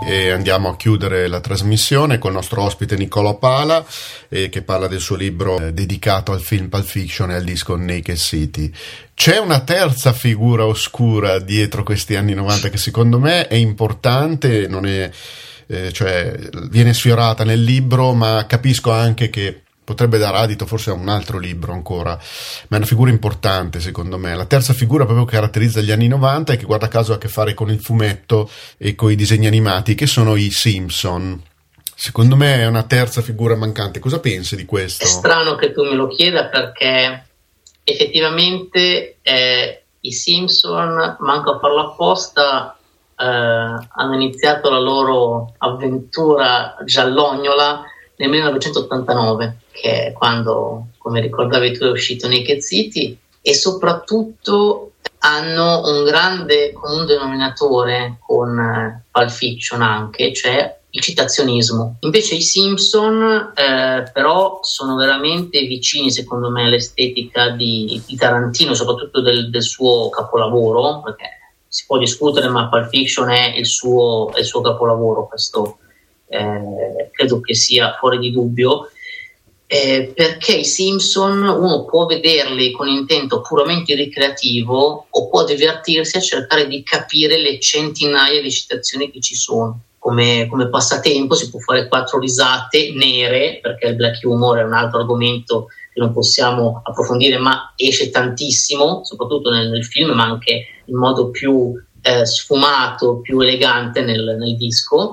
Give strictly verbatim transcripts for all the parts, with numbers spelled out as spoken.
e andiamo a chiudere la trasmissione col nostro ospite Niccolò Pala, eh, che parla del suo libro eh, dedicato al film Pulp Fiction e al disco Naked City. C'è una terza figura oscura dietro questi anni novanta che secondo me è importante, non è, eh, cioè viene sfiorata nel libro, ma capisco anche che potrebbe dare adito forse a un altro libro ancora, ma è una figura importante secondo me. La terza figura proprio che caratterizza gli anni novanta e che guarda caso ha a che fare con il fumetto e con i disegni animati, che sono i Simpson. Secondo me è una terza figura mancante. Cosa pensi di questo? È strano che tu me lo chieda, perché effettivamente eh, i Simpson, manco a farlo apposta, eh, hanno iniziato la loro avventura giallognola nel millenovecentottantanove, che è quando, come ricordavi tu, è uscito Naked City, e soprattutto hanno un grande comune denominatore con eh, Pulp Fiction anche, cioè il citazionismo. Invece i Simpson eh, però sono veramente vicini secondo me all'estetica di, di Tarantino, soprattutto del, del suo capolavoro, perché si può discutere, ma Pulp Fiction è il suo, è il suo capolavoro, questo Eh, credo che sia fuori di dubbio, eh, perché i Simpson uno può vederli con intento puramente ricreativo o può divertirsi a cercare di capire le centinaia di citazioni che ci sono. Come, come passatempo si può fare quattro risate nere, perché il black humor è un altro argomento che non possiamo approfondire, ma esce tantissimo, soprattutto nel, nel film, ma anche in modo più eh, sfumato, più elegante nel, nel disco.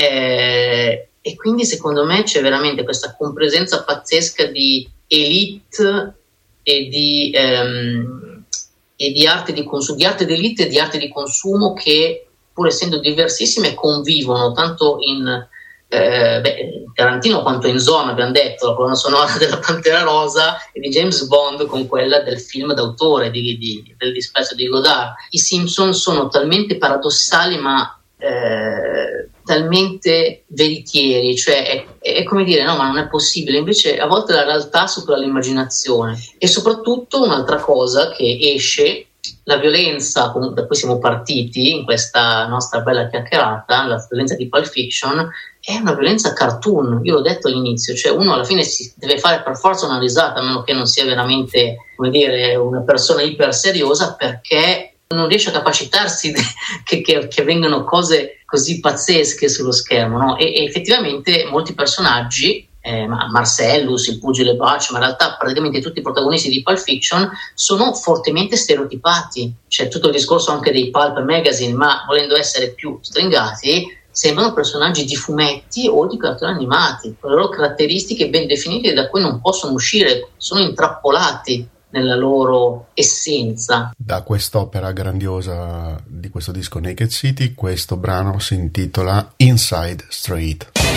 Eh, e quindi secondo me c'è veramente questa compresenza pazzesca di elite e di, ehm, e di arte di consumo, di arte d'elite e di arte di consumo, che pur essendo diversissime convivono tanto in eh, beh, Tarantino quanto in Zona, abbiamo detto, la colonna sonora della Pantera Rosa e di James Bond con quella del film d'autore di, di, del Dispezzo di Godard. I Simpson sono talmente paradossali ma Eh, talmente veritieri, cioè è, è come dire no, ma non è possibile. Invece a volte la realtà supera l'immaginazione. E soprattutto un'altra cosa che esce, la violenza da cui siamo partiti in questa nostra bella chiacchierata, la violenza di Pulp Fiction, è una violenza cartoon. Io l'ho detto all'inizio, cioè uno alla fine si deve fare per forza una risata, a meno che non sia veramente, come dire, una persona iper seriosa, perché non riesce a capacitarsi che, che, che vengano cose così pazzesche sullo schermo, no? E, e effettivamente molti personaggi, eh, Marcellus, il pugile Butch, ma in realtà praticamente tutti i protagonisti di Pulp Fiction sono fortemente stereotipati. C'è tutto il discorso anche dei Pulp Magazine, ma volendo essere più stringati sembrano personaggi di fumetti o di cartoni animati, con le loro caratteristiche ben definite da cui non possono uscire, sono intrappolati nella loro essenza. Da quest'opera grandiosa di questo disco Naked City, questo brano si intitola Inside Straight.